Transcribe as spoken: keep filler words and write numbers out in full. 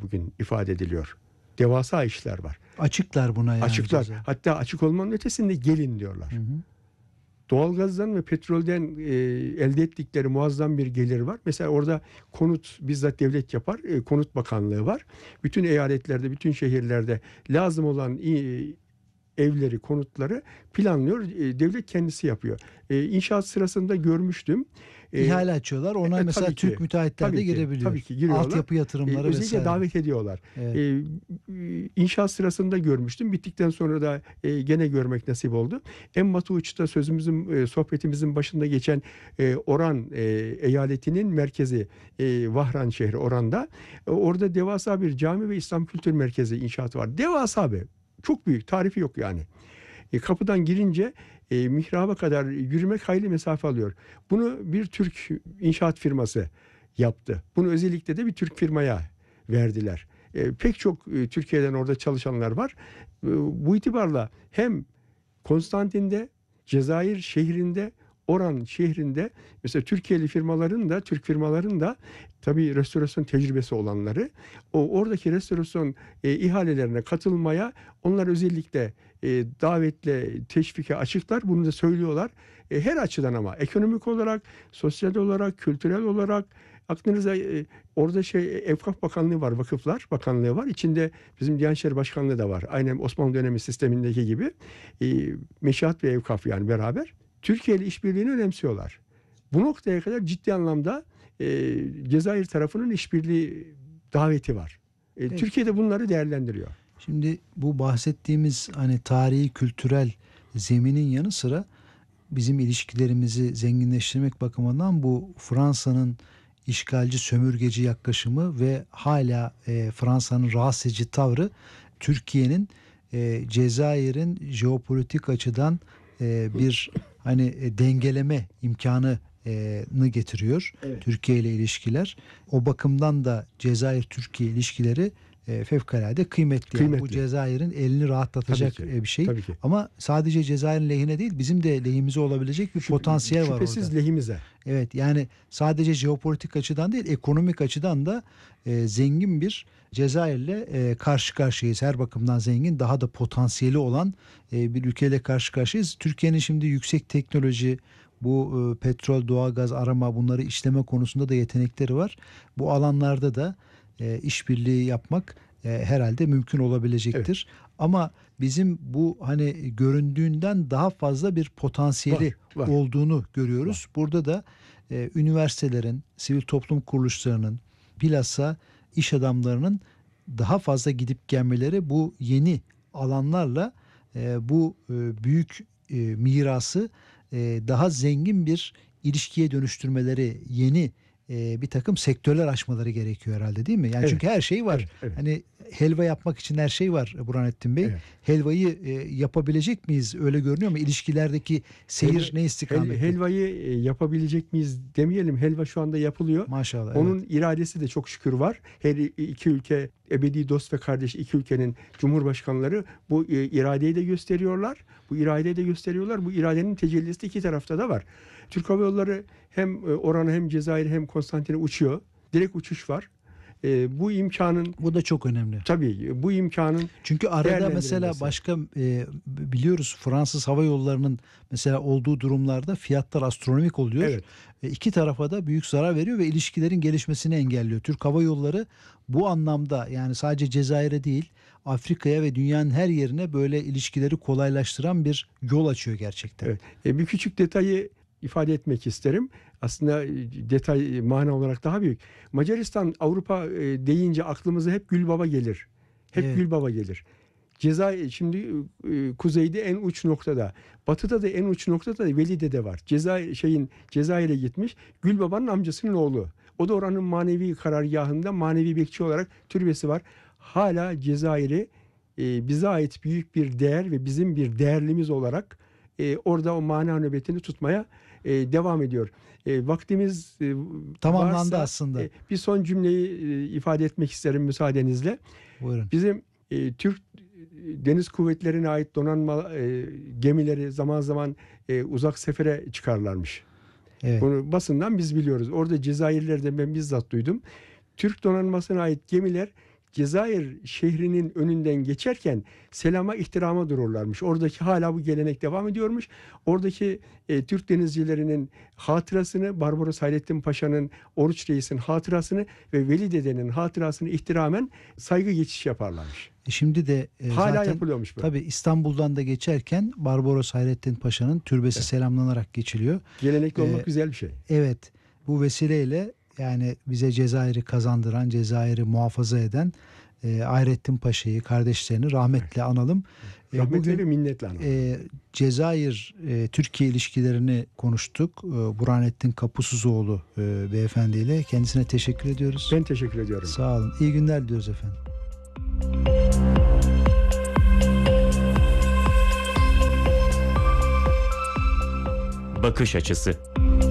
bugün ifade ediliyor. Devasa işler var. Açıklar buna yani. Açıklar. Ceza. Hatta açık olmanın ötesinde gelin diyorlar. Hı hı. Doğalgazdan ve petrolden e, elde ettikleri muazzam bir gelir var. Mesela orada konut bizzat devlet yapar. E, konut bakanlığı var. Bütün eyaletlerde, bütün şehirlerde lazım olan e, evleri, konutları planlıyor. E, devlet kendisi yapıyor. E, inşaat sırasında görmüştüm. E, İhale açıyorlar. Ona e, mesela tabii Türk ki, müteahhitler de tabii ki, girebiliyor. tabii ki giriyorlar. Altyapı yatırımları E, özellikle vesaire. davet ediyorlar. Evet. E, inşaat sırasında görmüştüm. Bittikten sonra da e, gene görmek nasip oldu. Embatu Uç'ta sözümüzün, e, sohbetimizin başında geçen e, Oran e, eyaletinin merkezi e, Vahran şehri Oran'da. E, orada devasa bir cami ve İslam Kültür Merkezi inşaatı var. Devasa bir. Çok büyük. Tarifi yok yani. E, kapıdan girince e, mihraba kadar yürümek hayli mesafe alıyor. Bunu bir Türk inşaat firması yaptı. Bunu özellikle de bir Türk firmaya verdiler. E, pek çok e, Türkiye'den orada çalışanlar var. E, bu itibarla hem Konstantin'de, Cezayir şehrinde, Oran şehrinde mesela Türkiye'li firmaların da, Türk firmaların da tabii restorasyon tecrübesi olanları o oradaki restorasyon e, ihalelerine katılmaya onlar özellikle e, davetle teşvike açıklar. Bunu da söylüyorlar. E, her açıdan ama ekonomik olarak, sosyal olarak, kültürel olarak aklınıza e, orada şey Evkaf Bakanlığı var, Vakıflar Bakanlığı var. İçinde bizim Diyanet İşleri Başkanlığı da var. Aynen Osmanlı dönemi sistemindeki gibi. E, Meşihat ve Evkaf yani beraber. Türkiye ile işbirliğini önemsiyorlar. Bu noktaya kadar ciddi anlamda e, Cezayir tarafının işbirliği daveti var. E, Evet. Türkiye de bunları değerlendiriyor. Şimdi bu bahsettiğimiz hani tarihi, kültürel zeminin yanı sıra bizim ilişkilerimizi zenginleştirmek bakımından bu Fransa'nın işgalci, sömürgeci yaklaşımı ve hala e, Fransa'nın rahatsız edici tavrı Türkiye'nin e, Cezayir'in jeopolitik açıdan e, bir hani e, dengeleme imkanını getiriyor. Evet. Türkiye ile ilişkiler. O bakımdan da Cezayir-Türkiye ilişkileri e, fevkalade kıymetli. Kıymetli. Yani bu Cezayir'in elini rahatlatacak Tabii ki, bir şey. tabii ki. Ama sadece Cezayir'in lehine değil, bizim de lehimize olabilecek bir Şüphe, potansiyel var orada. Şüphesiz lehimize. Evet, yani sadece jeopolitik açıdan değil, ekonomik açıdan da e, zengin bir Cezayir'le e, karşı karşıyayız. Her bakımdan zengin, daha da potansiyeli olan e, bir ülkeyle karşı karşıyayız. Türkiye'nin şimdi yüksek teknoloji, bu e, petrol, doğalgaz arama, bunları işleme konusunda da yetenekleri var. Bu alanlarda da e, işbirliği yapmak e, herhalde mümkün olabilecektir. Evet. Ama bizim bu hani göründüğünden daha fazla bir potansiyeli var, var. olduğunu görüyoruz. Var. Burada da e, üniversitelerin, sivil toplum kuruluşlarının, bilhassa iş adamlarının daha fazla gidip gelmeleri bu yeni alanlarla e, bu e, büyük e, mirası e, daha zengin bir ilişkiye dönüştürmeleri, yeni e, bir takım sektörler açmaları gerekiyor herhalde, değil mi? Yani evet. Çünkü her şey var. Evet, evet. Hani helva yapmak için her şey var Burhanettin Bey. Evet. Helvayı e, yapabilecek miyiz? Öyle görünüyor mu? İlişkilerdeki seyir Helva, ne istikamette? Hel, helvayı e, yapabilecek miyiz demeyelim. Helva şu anda yapılıyor. Maşallah. Onun evet. iradesi de çok şükür var. Her iki ülke, ebedi dost ve kardeş iki ülkenin cumhurbaşkanları bu e, iradeyi de gösteriyorlar. Bu iradeyi de gösteriyorlar. Bu iradenin tecellisi iki tarafta da var. Türk Hava Yolları hem e, Oran'a hem Cezayir hem Konstantin'e uçuyor. Direkt uçuş var. E, bu imkanın, bu da çok önemli. Tabii bu imkanın, çünkü arada mesela başka e, biliyoruz Fransız Hava Yolları'nın mesela olduğu durumlarda fiyatlar astronomik oluyor. Evet. E, iki tarafa da büyük zarar veriyor ve ilişkilerin gelişmesini engelliyor. Türk Hava Yolları bu anlamda yani sadece Cezayir'e değil, Afrika'ya ve dünyanın her yerine böyle ilişkileri kolaylaştıran bir yol açıyor gerçekten. Evet. E, bir küçük detayı ifade etmek isterim. Aslında detay mana olarak daha büyük. Macaristan Avrupa e, deyince aklımıza hep Gülbaba gelir. Hep evet. Gülbaba gelir. Cezayir şimdi e, kuzeyde en uç noktada, batıda da en uç noktada da Velide'de var. Cezayir şeyin Cezayir'e gitmiş. Gülbaba'nın amcasının oğlu. O da oranın manevi karargahında manevi bekçi olarak türbesi var. Hala Cezayir'i e, bize ait büyük bir değer ve bizim bir değerlimiz olarak e, orada o mana nöbetini tutmaya e, devam ediyor. E, vaktimiz e, tamamlandı varsa, aslında. E, bir son cümleyi e, ifade etmek isterim müsaadenizle. Buyurun. Bizim e, Türk Deniz Kuvvetleri'ne ait donanma e, gemileri zaman zaman e, uzak sefere çıkarlarmış. Evet. Bunu basından biz biliyoruz. Orada Cezayirler'den ben bizzat duydum. Türk donanmasına ait gemiler Cezayir şehrinin önünden geçerken selama ihtirama dururlarmış. Oradaki hala bu gelenek devam ediyormuş. Oradaki e, Türk denizcilerinin hatırasını, Barbaros Hayrettin Paşa'nın, Oruç Reis'in hatırasını ve Veli Dede'nin hatırasını ihtiramen saygı geçiş yaparlarmış. E şimdi de e, Hala zaten yapılıyormuş bu. tabii İstanbul'dan da geçerken Barbaros Hayrettin Paşa'nın türbesi selamlanarak geçiliyor. Gelenekli olmak Ee, güzel bir şey. Evet, bu vesileyle yani bize Cezayir'i kazandıran, Cezayir'i muhafaza eden e, Hayrettin Paşa'yı, kardeşlerini rahmetle analım. E, Rahmetle ve bugün minnetle analım. e, Cezayir e, Türkiye ilişkilerini konuştuk. E, Burhanettin Kapusuzoğlu e, beyefendiyle. Kendisine teşekkür ediyoruz. Ben teşekkür ediyorum. Sağ olun. İyi günler diliyoruz efendim. Bakış açısı.